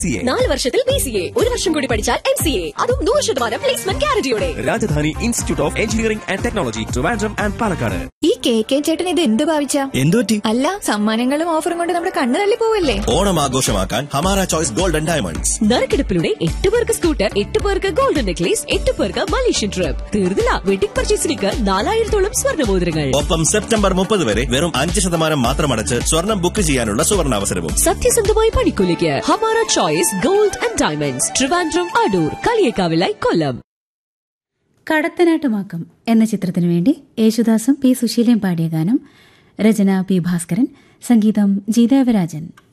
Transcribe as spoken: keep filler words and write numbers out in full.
നാല് വർഷത്തിൽ B C A, ഒരു വർഷം കൂടി പഠിച്ചാൽ എം സി എ, അതും നൂറ് ശതമാനം placement ഗ്യാരണ്ടിയോടെ. Rajdhani institute of engineering and technology, Trivandrum and Palakkad. ഈ കെ കെ ചേട്ടൻ ഇത് എന്ത് ഭാവിച്ച? എന്തുപറ്റി? അല്ല, സമ്മാനങ്ങളും ഓഫറും കൊണ്ട് നമ്മുടെ കണ്ണ് തള്ളി പോവല്ലേ? ഓണം ആഘോഷമാക്കാൻ ഹമാര ചോയ്സ് ഗോൾഡൻ ഡയമണ്ട്സ്. നറുക്കെടുപ്പിലൂടെ എട്ട് പേർക്ക് സ്കൂട്ടർ, എട്ട് പേർക്ക് ഗോൾഡൻ നെക്ലേസ്, എട്ട് പേർക്ക് മലേഷ്യൻ ട്രിപ്പ്. തീർന്നില്ല, വെഡിംഗ് പർച്ചേസിലേക്ക് നാലായിരത്തോളം സ്വർണ്ണമോതിരങ്ങൾ. ഒപ്പം സെപ്റ്റംബർ മുപ്പത് വരെ വെറും അഞ്ച് ശതമാനം മാത്രം അടച്ച് സ്വർണം ബുക്ക് ചെയ്യാനുള്ള സുവർണാവസരവും. സത്യസന്ധമായ പണിക്കൂലിക്ക് Hamara choice gold and diamonds, Trivandrum, Adoor, കളിയേക്കാവിലായി, കൊല്ലം. കടത്തനാട്ടുമാക്കം എന്ന ചിത്രത്തിനു വേണ്ടി യേശുദാസും പി സുശീലയും പാടിയ ഗാനം. രചന പി ഭാസ്കരൻ, സംഗീതം ജി ദേവരാജൻ.